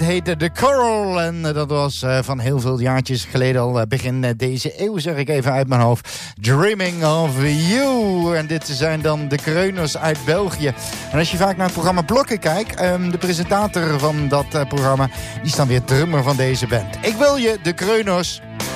heette The Coral. En dat was van heel veel jaartjes geleden al. Begin deze eeuw, zeg ik even uit mijn hoofd. Dreaming of You. En dit zijn dan de Kreuners uit België. En als je vaak naar het programma Blokken kijkt... de presentator van dat programma... die is dan weer drummer van deze band. Ik wil je, de Kreuners...